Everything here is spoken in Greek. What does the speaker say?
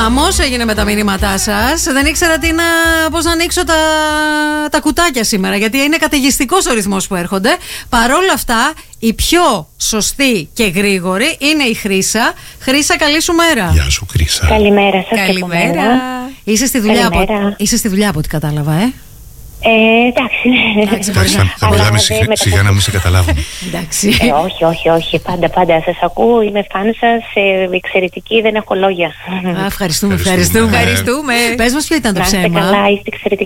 Χαμός έγινε με τα μηνύματά σας. Δεν ήξερα πώς να ανοίξω τα κουτάκια σήμερα, γιατί είναι καταιγιστικός ο ρυθμός που έρχονται. Παρόλα αυτά, η πιο σωστή και γρήγορη είναι η Χρύσα. Χρύσα, καλή σου μέρα. Γεια σου, Χρύσα. Καλημέρα σας. Καλημέρα. Είσαι στη δουλειά από ό,τι κατάλαβα, Εντάξει. Θα βοηθάμε σιγά να μην σε καταλάβουμε. Εντάξει. Όχι. Πάντα σας ακούω. Είμαι φαν σας. Εξαιρετική, δεν έχω λόγια. Ευχαριστούμε. Ευχαριστούμε. Πες μας ποιο ήταν το Να είστε ψέμα. καλά, είστε εξαιρετικοί.